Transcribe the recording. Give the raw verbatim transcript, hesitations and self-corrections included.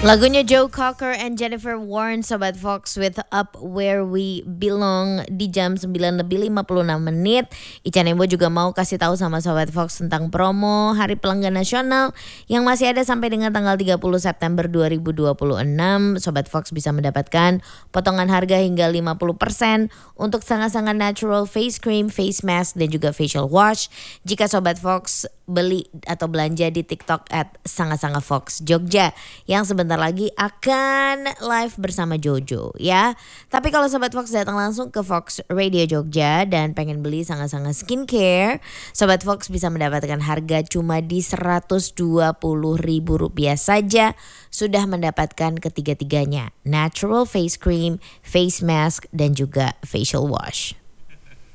Lagunya Joe Cocker and Jennifer Warren, Sobat Fox with Up Where We Belong di jam sembilan lebih lima puluh enam menit. Ica Nembo juga mau kasih tahu sama Sobat Fox tentang promo Hari Pelanggan Nasional yang masih ada sampai dengan tanggal tiga puluh September dua ribu dua puluh enam. Sobat Fox bisa mendapatkan potongan harga hingga lima puluh persen untuk sangat-sangat natural face cream, face mask, dan juga facial wash. Jika Sobat Fox beli atau belanja di TikTok at Sangat-Sangat Fox Jogja yang sebentar lagi akan live bersama Jojo ya. Tapi kalau Sobat Fox datang langsung ke Fox Radio Jogja dan pengen beli Sangat-Sangat Skincare, Sobat Fox bisa mendapatkan harga cuma di seratus dua puluh ribu rupiah saja sudah mendapatkan ketiga-tiganya, natural face cream, face mask, dan juga facial wash.